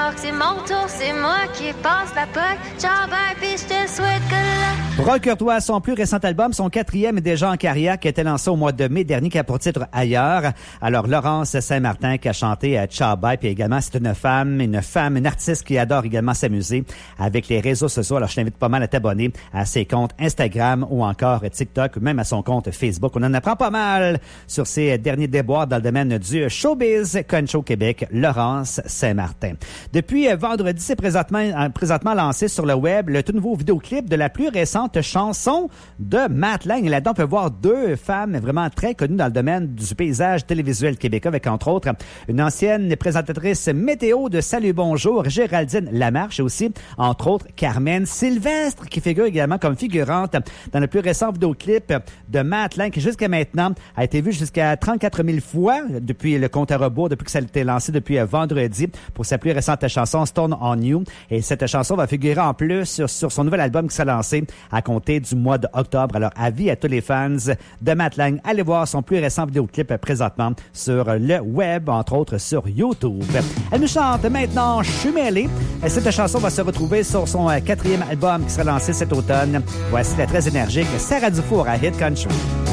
croire que c'est mon tour, c'est moi qui passe la POC. Ciao, bye, puis je te souhaite que là. Procure-toi son plus récent album, son 4e est déjà en carrière, qui a été lancé au mois de mai dernier, qui a pour titre Ailleurs. Alors, Laurence Saint-Martin qui a chanté Ciao Bye, puis également, c'est une femme, une artiste qui adore également s'amuser avec les réseaux sociaux. Alors, je t'invite pas mal à t'abonner à ses comptes Instagram ou encore TikTok, ou même à son compte Facebook. On en apprend pas mal sur ses derniers déboires dans le domaine du showbiz. Country au Québec, Laurence Saint-Martin. Depuis vendredi, c'est présentement lancé sur le web le tout nouveau vidéoclip de la plus récente chanson de Matt Lang. Et là-dedans, on peut voir deux femmes vraiment très connues dans le domaine du paysage télévisuel québécois, avec entre autres une ancienne présentatrice météo de Salut Bonjour, Géraldine Lamarche, et aussi, entre autres, Carmen Sylvestre, qui figure également comme figurante dans le plus récent vidéoclip de Matt Lang, qui jusqu'à maintenant a été vu jusqu'à 34 000 fois depuis le compte à rebours, depuis que ça a été lancé depuis vendredi pour sa plus récente chanson Stone on You. Et cette chanson va figurer en plus sur son nouvel album qui s'est lancé à compter du mois d'octobre. Alors, avis à tous les fans de Matt Lang, allez voir son plus récent vidéoclip présentement sur le web, entre autres sur YouTube. Elle nous chante maintenant Je suis mêlé. Cette chanson va se retrouver sur son 4e album qui sera lancé cet automne. Voici la très énergique Sarah Dufour à Hit Country.